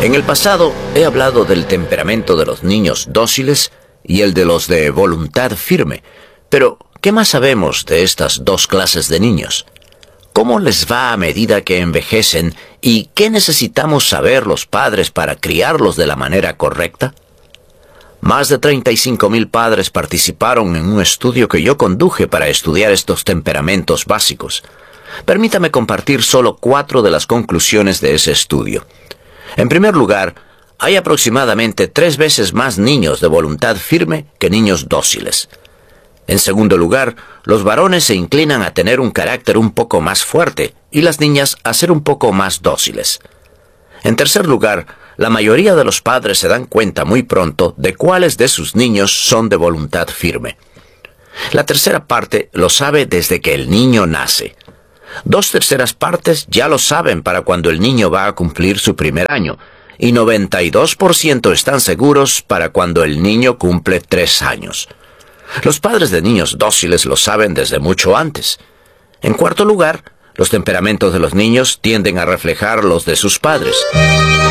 En el pasado he hablado del temperamento de los niños dóciles y el de los de voluntad firme, pero ¿qué más sabemos de estas dos clases de niños? ¿Cómo les va a medida que envejecen y qué necesitamos saber los padres para criarlos de la manera correcta? Más de 35,000 padres participaron en un estudio que yo conduje para estudiar estos temperamentos básicos. Permítame compartir solo 4 de las conclusiones de ese estudio. En primer lugar, hay aproximadamente 3 veces más niños de voluntad firme que niños dóciles. En segundo lugar, los varones se inclinan a tener un carácter un poco más fuerte y las niñas a ser un poco más dóciles. En tercer lugar, la mayoría de los padres se dan cuenta muy pronto de cuáles de sus niños son de voluntad firme. La tercera parte lo sabe desde que el niño nace. 2/3 partes ya lo saben para cuando el niño va a cumplir su primer año, y 92% están seguros para cuando el niño cumple 3 años. Los padres de niños dóciles lo saben desde mucho antes. En cuarto lugar, los temperamentos de los niños tienden a reflejar los de sus padres.